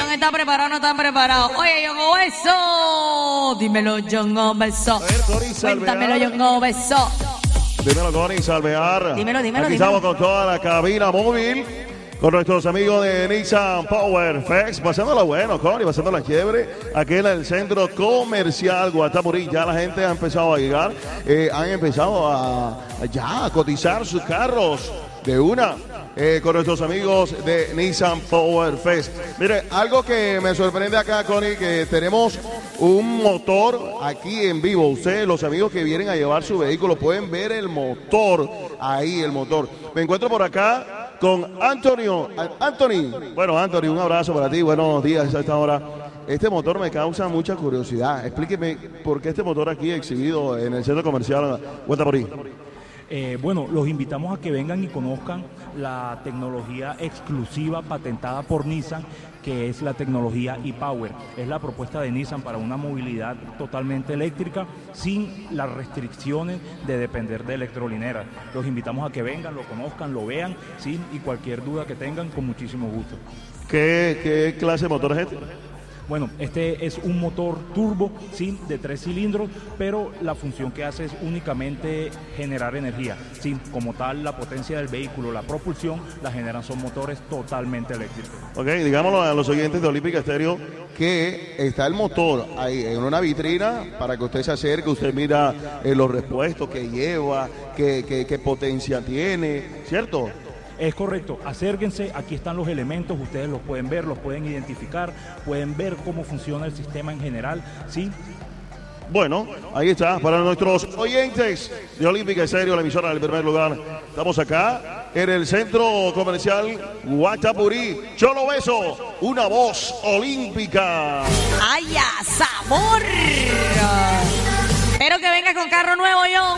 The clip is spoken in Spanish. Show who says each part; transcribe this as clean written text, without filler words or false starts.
Speaker 1: Nissan está preparado, no están preparados. Oye, Young Obeso. Dímelo, Young Obeso. Cuéntamelo, Young Obeso.
Speaker 2: Dímelo, Connie Salvear.
Speaker 1: Dímelo.
Speaker 2: Aquí estamos con toda la cabina móvil, con nuestros amigos de Nissan Power Fest, pasándola bueno, Connie, pasándola chévere, aquí en el centro comercial Guatapurí. Ya la gente ha empezado a llegar, han empezado a cotizar sus carros de una. Con nuestros amigos de Nissan Power Fest. Mire, algo que me sorprende acá, Connie, que tenemos un motor aquí en vivo. Ustedes, los amigos que vienen a llevar su vehículo, pueden ver el motor, ahí el motor. Me encuentro por acá con Antonio. Anthony. Bueno, Anthony, un abrazo para ti. Buenos días a esta hora. Este motor me causa mucha curiosidad. Explíqueme por qué este motor aquí exhibido en el centro comercial Guatapurí.
Speaker 3: Bueno, los invitamos a que vengan y conozcan la tecnología exclusiva patentada por Nissan, que es la tecnología e-Power. Es la propuesta de Nissan para una movilidad totalmente eléctrica sin las restricciones de depender de electrolineras. Los invitamos a que vengan, lo conozcan, lo vean, ¿sí? Y cualquier duda que tengan, con muchísimo gusto.
Speaker 2: ¿Qué clase de motor es este?
Speaker 3: Bueno, este es un motor turbo, sí, de 3 cilindros, pero la función que hace es únicamente generar energía. Sí, como tal, la potencia del vehículo, la propulsión, la generan son motores totalmente eléctricos.
Speaker 2: Ok, digámoslo a los oyentes de Olímpica Estéreo que está el motor ahí en una vitrina para que usted se acerque, usted mira los repuestos que lleva, qué potencia tiene, ¿cierto?
Speaker 3: Es correcto, acérquense, aquí están los elementos, ustedes los pueden ver, los pueden identificar, pueden ver cómo funciona el sistema en general, ¿sí?
Speaker 2: Bueno, ahí está, para nuestros oyentes de Olímpica Estéreo, la emisora del primer lugar. Estamos acá en el centro comercial Guatapurí. Cholo Beso, una voz olímpica.
Speaker 1: ¡Ay, sabor! Espero que venga con carro nuevo, yo.